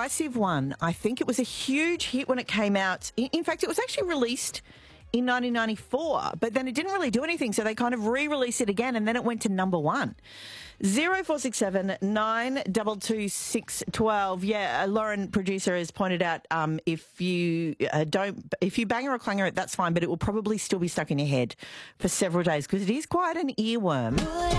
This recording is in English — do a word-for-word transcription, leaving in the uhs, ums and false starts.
divisive one. I think it was a huge hit when it came out. In, in fact, it was actually released in nineteen ninety-four, but then it didn't really do anything, so they kind of re-released it again, and then it went to number one. Zero four six seven nine double two six twelve. Yeah, uh, Lauren, producer, has pointed out um, if you uh, don't, if you bang or a clanger it, that's fine, but it will probably still be stuck in your head for several days because it is quite an earworm.